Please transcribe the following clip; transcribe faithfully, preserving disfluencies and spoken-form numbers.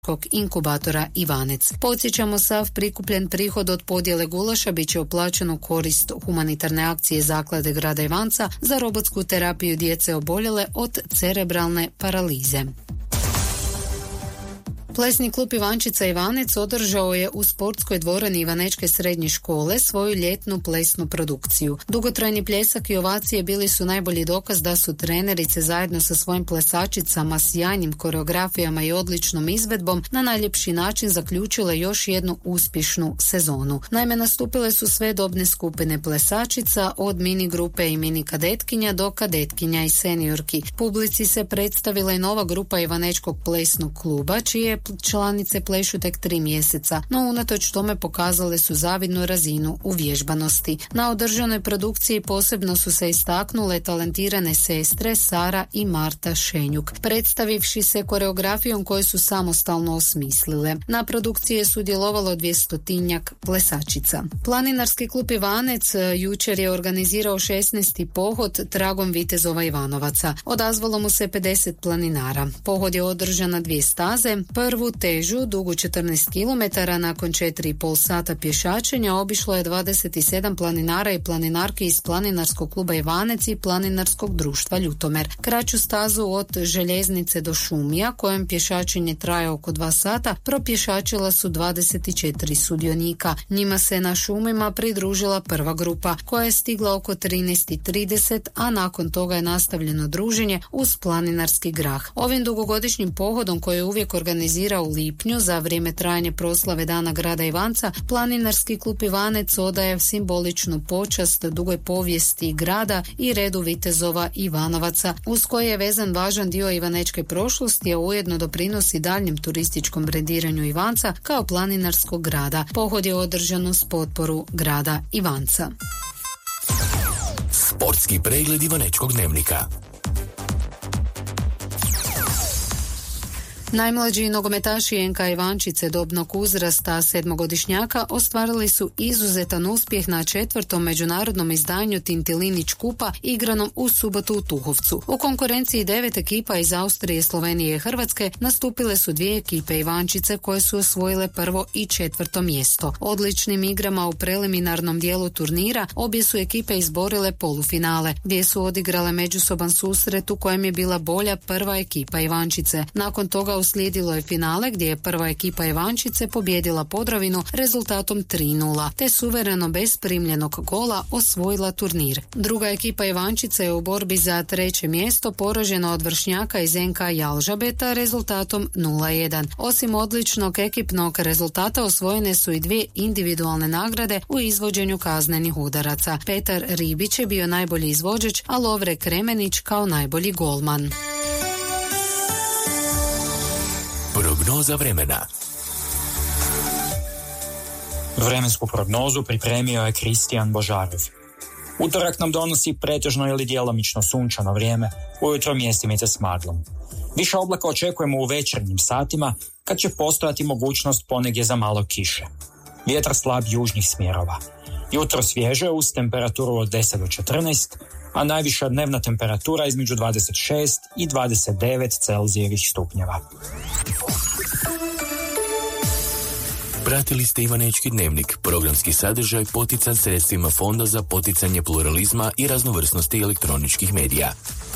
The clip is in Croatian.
inkubatora Ivanec. Podsjećamo, sav prikupljen prihod od podjele gulaša bit će uplaćen u korist humanitarne akcije Zaklade grada Ivanca za robotsku terapiju djece oboljele od cerebralne paralize. Plesni klub Ivančica Ivanec održao je u sportskoj dvorani Ivanečke srednje škole svoju ljetnu plesnu produkciju. Dugotrajni pljesak i ovacije bili su najbolji dokaz da su trenerice zajedno sa svojim plesačicama, sjajnim koreografijama i odličnom izvedbom na najljepši način zaključile još jednu uspješnu sezonu. Naime, nastupile su sve dobne skupine plesačica, od mini grupe i mini kadetkinja do kadetkinja i seniorki. Publici se predstavila i nova grupa Ivanečkog plesnog kluba, čije članice plešu tek tri mjeseca, no unatoč tome pokazale su zavidnu razinu uvježbanosti. Na održanoj produkciji posebno su se istaknule talentirane sestre Sara i Marta Šenjuk, predstavivši se koreografijom koju su samostalno osmislile. Na produkciji je sudjelovalo dvjestotinjak plesačica. Planinarski klub Ivanec jučer je organizirao šesnaesti pohod tragom vitezova Ivanovaca. Odazvalo mu se pedeset planinara. Pohod je održan na dvije staze. Prvu težu, dugu četrnaest kilometara, nakon četiri i pol sata pješačenja obišlo je dvadeset sedam planinara i planinarki iz Planinarskog kluba Ivanec i Planinarskog društva Ljutomer. Kraću stazu od Željeznice do Šumija, kojem pješačenje traje oko dva sata, propješačila su dvadeset četiri sudionika. Njima se na Šumima pridružila prva grupa, koja je stigla oko trinaest i trideset, a nakon toga je nastavljeno druženje uz planinarski grah. Ovim dugogodišnjim pohodom, koji je uvijek organizira u lipnju za vrijeme trajanja proslave Dana grada Ivanca, Planinarski klub Ivanec odaje simboličnu počast dugoj povijesti grada i redu vitezova Ivanovaca, uz koji je vezan važan dio ivanečke prošlosti, a ujedno doprinosi daljnjem turističkom brendiranju Ivanca kao planinarskog grada. Pohod je održan uz potporu grada Ivanca. Sportski pregled Ivanečkog dnevnika. Najmlađi nogometaši en ka Ivančice dobnog uzrasta sedmogodišnjaka ostvarili su izuzetan uspjeh na četvrtom međunarodnom izdanju Tintilinić kupa igranom u subotu u Tuhovcu. U konkurenciji devet ekipa iz Austrije, Slovenije i Hrvatske nastupile su dvije ekipe Ivančice koje su osvojile prvo i četvrto mjesto. Odličnim igrama u preliminarnom dijelu turnira obje su ekipe izborile polufinale, gdje su odigrale međusoban susret u kojem je bila bolja prva ekipa Ivančice. Nakon toga uslijedilo je finale gdje je prva ekipa Ivančice pobijedila Podravinu rezultatom tri nula, te suvereno bez primljenog gola osvojila turnir. Druga ekipa Ivančice je u borbi za treće mjesto poražena od vršnjaka iz en ka Jalžabeta rezultatom nula jedan. Osim odličnog ekipnog rezultata osvojene su i dvije individualne nagrade u izvođenju kaznenih udaraca. Petar Ribić je bio najbolji izvođač, a Lovre Kremenić kao najbolji golman. Prognoza vremena. Vremensku prognozu pripremio je Kristijan Božarov. Utorak nam donosi pretežno ili djelomično sunčano vrijeme, ujutro mjestimice s maglom. Više oblaka očekujemo u večernjim satima, kad će postojati mogućnost ponegdje za malo kiše. Vjetar slab južnih smjerova. Jutro svježe uz temperaturu od deset do četrnaest, a najviša dnevna temperatura između dvadeset šest i dvadeset devet Celzijevih stupnjeva. Pratili ste Ivanečki dnevnik, programski sadržaj potican sredstvima Fonda za poticanje pluralizma i raznovrsnosti elektroničkih medija.